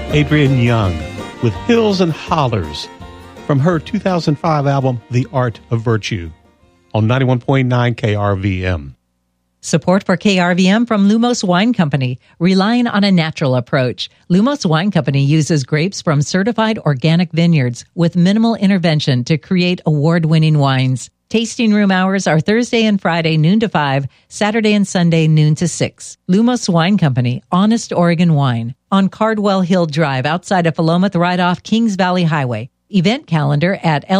Adrienne Young with Hills and Hollers from her 2005 album, The Art of Virtue, on 91.9 KRVM. Support for KRVM from Lumos Wine Company. Relying on a natural approach, Lumos Wine Company uses grapes from certified organic vineyards with minimal intervention to create award-winning wines. Tasting room hours are Thursday and Friday, noon to 5, Saturday and Sunday, noon to 6. Lumos Wine Company, Honest Oregon Wine, on Cardwell Hill Drive outside of Philomath right off Kings Valley Highway. Event calendar at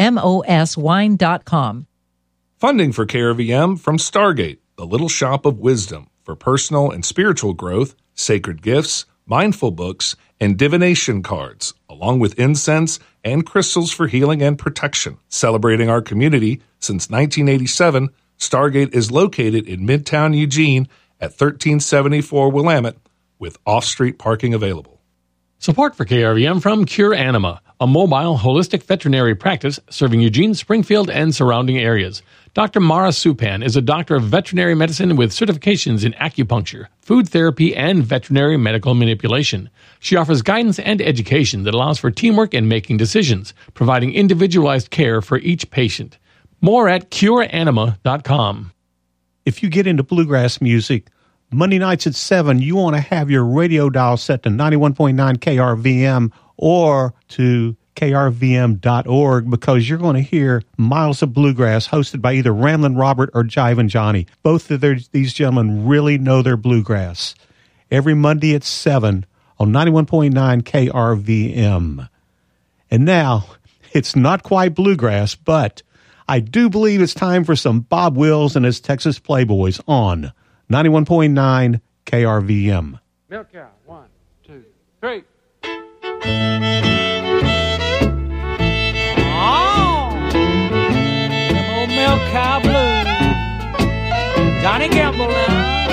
lumoswine.com. Funding for KRVM from Stargate, the Little Shop of Wisdom, for personal and spiritual growth, sacred gifts, mindful books, and divination cards, along with incense and crystals for healing and protection. Celebrating our community since 1987, Stargate is located in Midtown Eugene at 1374 Willamette, with off-street parking available. Support for KRVM from Cure Anima, a mobile holistic veterinary practice serving Eugene, Springfield, and surrounding areas. Dr. Mara Supan is a doctor of veterinary medicine with certifications in acupuncture, food therapy, and veterinary medical manipulation. She offers guidance and education that allows for teamwork and making decisions, providing individualized care for each patient. More at cureanima.com. If you get into bluegrass music, Monday nights at 7, you want to have your radio dial set to 91.9 KRVM or to krvm.org, because you're going to hear Miles of Bluegrass hosted by either Ramblin' Robert or Jivin' Johnny. Both of these gentlemen really know their bluegrass. Every Monday at 7 on 91.9 KRVM. And now, it's not quite bluegrass, but I do believe it's time for some Bob Wills and his Texas Playboys on 91.9 KRVM. Milk cow. 1, 2, 3. Milk cow blues. Johnny Gamble now.